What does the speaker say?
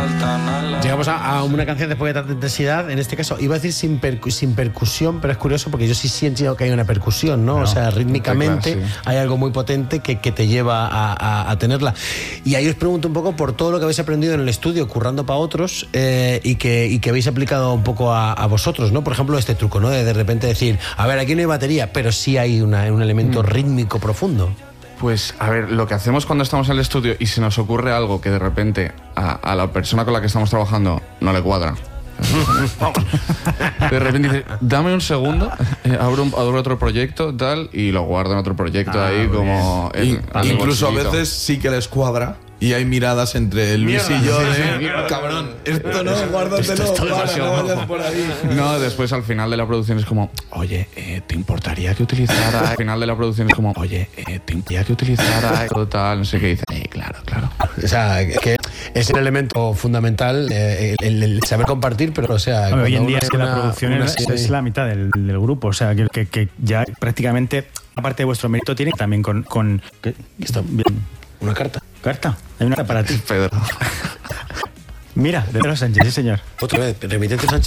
Llegamos a una canción después de tanta intensidad. En este caso, iba a decir sin percusión, pero es curioso porque yo sí siento que hay una percusión, ¿no? O sea, rítmicamente teclas, sí. hay algo muy potente que te lleva a tenerla. Y ahí os pregunto un poco por todo lo que habéis aprendido en el estudio, currando para otros, y que habéis aplicado un poco a vosotros, ¿no? Por ejemplo, este truco, ¿no? De repente decir, a ver, aquí no hay batería, pero sí hay un elemento rítmico profundo. Pues, a ver, lo que hacemos cuando estamos en el estudio y se nos ocurre algo que de repente a la persona con la que estamos trabajando no le cuadra. De repente dice, dame un segundo, abro otro proyecto, tal, y lo guardo en otro proyecto ahí como... Incluso a veces sí que les cuadra. Y hay miradas entre Luis y yo de cabrón, esto no, guárdatelo, no vayas por ahí. No, después al final de la producción es como, oye, ¿te importaría que utilizara? Al final de la producción es como, oye, ¿te importaría que utilizara? Total, no sé qué dice. Claro. O sea, que es el elemento fundamental, el saber compartir, pero o sea... Hoy en día es que la producción es la mitad del grupo, o sea, que ya prácticamente, aparte de vuestro mérito, tiene también con ¿qué está bien? Una carta. ¿Carta? Hay una para ti. Pedro. Mira, de Pedro Sánchez, sí señor. Otra vez, remitente Sánchez.